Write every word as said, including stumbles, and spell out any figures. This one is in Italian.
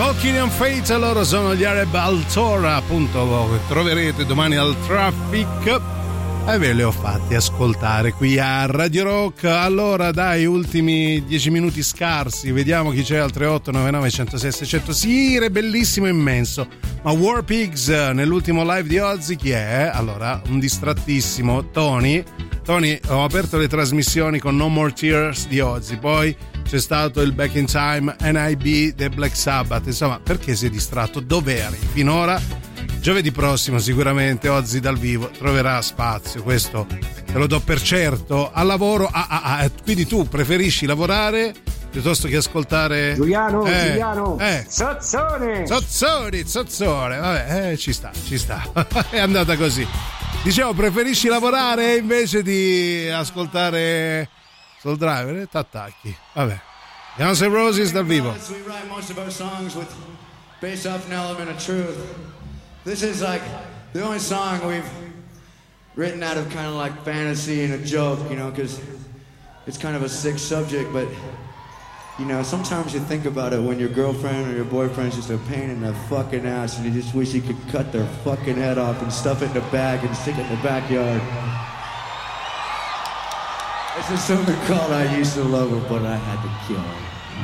Walking on Fate, loro sono gli Arab Altora, appunto, troverete domani al Traffic e ve li ho fatti ascoltare qui a Radio Rock. Allora dai, ultimi dieci minuti scarsi, vediamo chi c'è al tre otto nove nove uno zero sei sei zero zero. Sì, è bellissimo, immenso. Ma War Pigs nell'ultimo live di Ozzy chi è? Allora, un distrattissimo Tony. Tony, ho aperto le trasmissioni con No More Tears di Ozzy, poi c'è stato il Back in Time N I B del Black Sabbath. Insomma, perché sei distratto? Dove eri finora? Giovedì prossimo sicuramente Ozzy dal vivo troverà spazio, questo te lo do per certo. Al lavoro, ah, ah, ah, quindi tu preferisci lavorare piuttosto che ascoltare Giuliano, eh, Giuliano, eh. Zozzone, Zozzoni, Zozzone, vabbè, eh, ci sta, ci sta. È andata così. Dicevo, preferisci lavorare invece di ascoltare Soul Driver? E t'attacchi, vabbè. Guns N' Roses dal vivo. We write most of our songs with based off an element of truth. This is like the only song we've written out of kind of like fantasy and a joke, you know, because it's kind of a sick subject, but you know, sometimes you think about it when your girlfriend or your boyfriend's just a pain in the fucking ass and you just wish you could cut their fucking head off and stuff it in a bag and stick it in the backyard. This is something called I Used to Love Her, but I Had to Kill Her.